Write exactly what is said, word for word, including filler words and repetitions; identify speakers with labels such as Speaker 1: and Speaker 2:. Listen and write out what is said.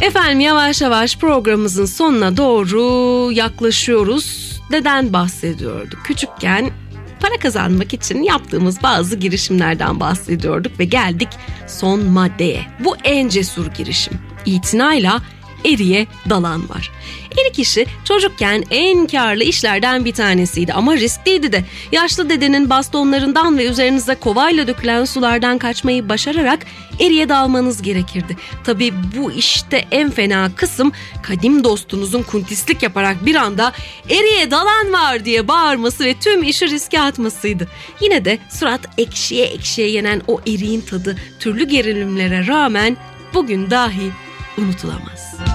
Speaker 1: Efendim yavaş yavaş programımızın sonuna doğru yaklaşıyoruz. Neden bahsediyorduk? Küçükken para kazanmak için yaptığımız bazı girişimlerden bahsediyorduk ve geldik son maddeye. Bu en cesur girişim. İtinayla eriye dalan var. Erik işi çocukken en karlı işlerden bir tanesiydi ama riskliydi de. Yaşlı dedenin bastonlarından ve üzerinize kovayla dökülen sulardan kaçmayı başararak eriye dalmanız gerekirdi. Tabii bu işte en fena kısım kadim dostunuzun kuntislik yaparak bir anda eriye dalan var diye bağırması ve tüm işi riske atmasıydı. Yine de surat ekşiye ekşiye yenen o eriğin tadı türlü gerilimlere rağmen bugün dahi unutulamaz.